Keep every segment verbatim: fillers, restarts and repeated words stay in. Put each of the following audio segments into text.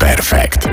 Perfekt.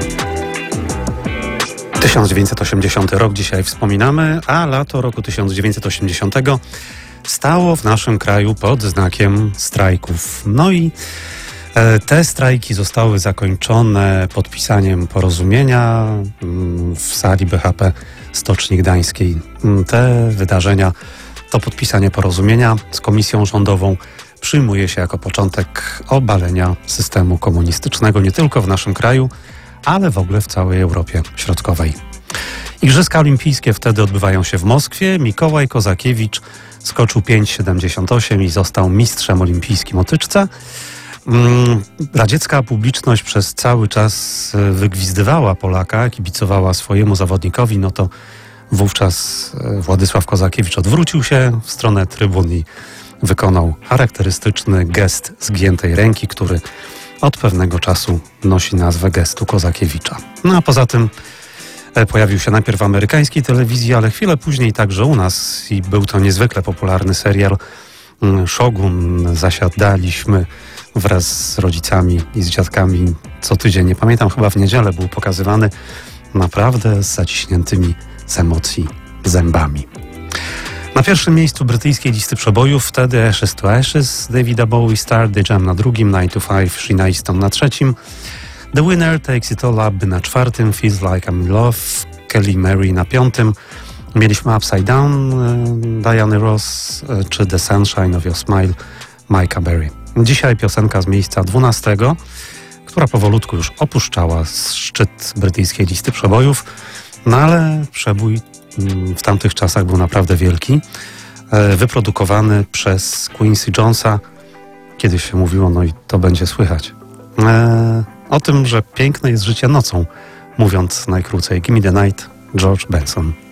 tysiąc dziewięćset osiemdziesiąty rok dzisiaj wspominamy, a lato roku tysiąc dziewięćset osiemdziesiątego stało w naszym kraju pod znakiem strajków. No i e, te strajki zostały zakończone podpisaniem porozumienia m, w sali B H P Stoczni Gdańskiej. Te wydarzenia, to podpisanie porozumienia z komisją rządową przyjmuje się jako początek obalenia systemu komunistycznego nie tylko w naszym kraju, ale w ogóle w całej Europie Środkowej. Igrzyska olimpijskie wtedy odbywają się w Moskwie. Mikołaj Kozakiewicz skoczył pięć siedemdziesiąt osiem i został mistrzem olimpijskim o tyczce. Radziecka publiczność przez cały czas wygwizdywała Polaka, kibicowała swojemu zawodnikowi, no to wówczas Władysław Kozakiewicz odwrócił się w stronę trybun i wykonał charakterystyczny gest zgiętej ręki, który od pewnego czasu nosi nazwę gestu Kozakiewicza. No a poza tym pojawił się najpierw w amerykańskiej telewizji, ale chwilę później także u nas i był to niezwykle popularny serial Shogun. Zasiadaliśmy wraz z rodzicami i z dziadkami co tydzień, nie pamiętam, chyba w niedzielę był pokazywany, naprawdę z zaciśniętymi z emocji zębami. Na pierwszym miejscu brytyjskiej listy przebojów wtedy Ashes to Ashes Davida Bowie, Start the Jam na drugim, nine to five Sheena Easton na trzecim, The Winner Takes It All Up na czwartym, Feels Like I'm in Love Kelly Mary na piątym. Mieliśmy Upside Down Diany Ross czy The Sunshine of Your Smile Micah Berry. Dzisiaj piosenka z miejsca dwunastego, która powolutku już opuszczała szczyt brytyjskiej listy przebojów, no ale przebój w tamtych czasach był naprawdę wielki, wyprodukowany przez Quincy Jonesa. Kiedyś się mówiło, no i to będzie słychać, e, o tym, że piękne jest życie nocą, mówiąc najkrócej. Gimme the Night, George Benson.